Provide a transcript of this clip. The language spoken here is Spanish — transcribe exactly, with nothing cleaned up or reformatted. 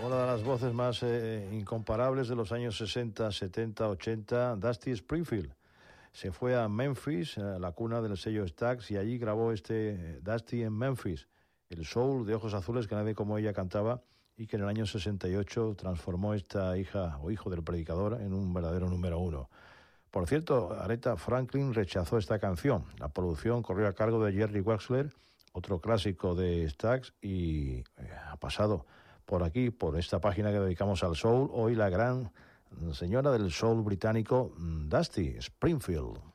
Una de las voces más eh, incomparables de los años sesenta, setenta, ochenta, Dusty Springfield. Se fue a Memphis, a la cuna del sello Stax, y allí grabó este Dusty en Memphis, el soul de ojos azules que nadie como ella cantaba, y que en el año sesenta y ocho transformó esta hija o hijo del predicador en un verdadero número uno. Por cierto, Aretha Franklin rechazó esta canción. La producción corrió a cargo de Jerry Wexler, otro clásico de Stax, y eh, ha pasado por aquí, por esta página que dedicamos al soul, hoy la gran señora del soul británico, Dusty Springfield.